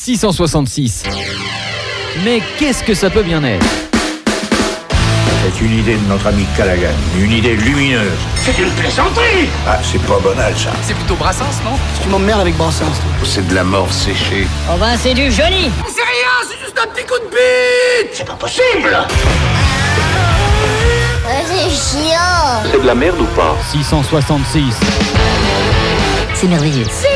666. Mais qu'est-ce que ça peut bien être? C'est une idée de notre ami Callaghan, une idée lumineuse. C'est une plaisanterie. Ah, c'est pas banal ça. C'est plutôt Brassens, non? Tu m'emmerdes avec Brassens, toi. C'est de la mort séchée. Oh ben c'est du joli. C'est rien, c'est juste un petit coup de bite. C'est pas possible. C'est chiant. C'est de la merde ou pas? 666. C'est merveilleux.